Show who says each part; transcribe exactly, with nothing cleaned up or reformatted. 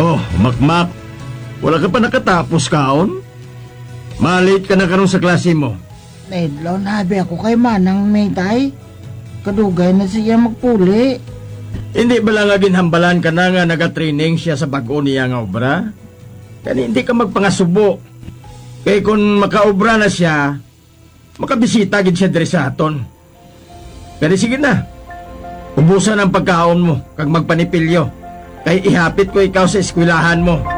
Speaker 1: Oh, makmak. Wala ka pa nakatapos kaon? Malate ka na karon sa klase mo.
Speaker 2: Medlaw na habi ako kay Manang Maytay. Kadugay na siya magpuli.
Speaker 1: Hindi ba lang agin hambalan ka na nga nagatraining siya sa bag-o niya nga obra? Kani hindi ka magpangasubo. Kaya kung makaobra na siya, makabisita gid siya diri sa aton. Pero sige na. Ubusan ang pagkaon mo kag magpanipilyo. Kay ihapit ko ikaw sa eskwelahan mo.